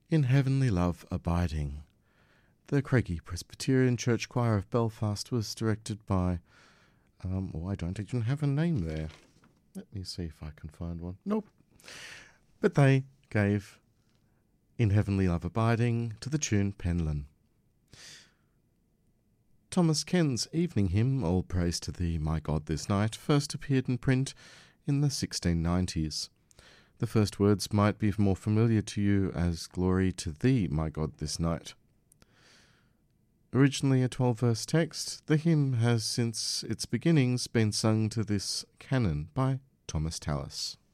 In Heavenly Love Abiding. The Craigie Presbyterian Church Choir of Belfast was directed by, I don't even have a name there. Let me see if I can find one. Nope. But they gave In Heavenly Love Abiding to the tune Penlan. Thomas Ken's evening hymn, All Praise to Thee, My God, This Night, first appeared in print in the 1690s. The first words might be more familiar to you as Glory to Thee, My God, This Night. Originally a 12-verse text, the hymn has since its beginnings been sung to this canon by Thomas Tallis.